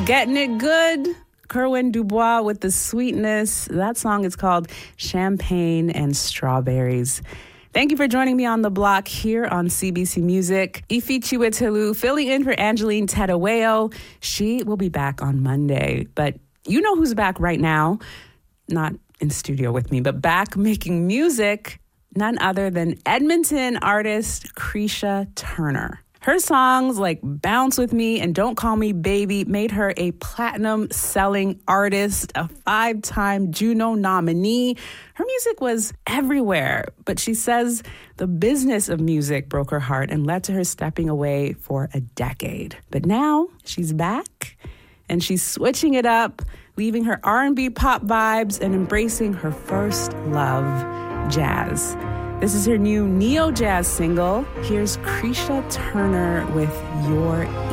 Getting it good. Kerwin Dubois with the sweetness. That song is called Champagne and Strawberries. Thank you for joining me on The Block here on CBC Music. Ifi Chiwetelu filling in for Angeline Tadaweo. She will be back on Monday. But you know who's back right now? Not in studio with me, but back making music. None other than Edmonton artist Krisha Turner. Her songs like Bounce With Me and Don't Call Me Baby made her a platinum-selling artist, a 5-time Juno nominee. Her music was everywhere, but she says the business of music broke her heart and led to her stepping away for a decade. But now she's back, and she's switching it up, leaving her R&B pop vibes and embracing her first love, jazz. This is her new neo-jazz single. Here's Krisha Turner with Your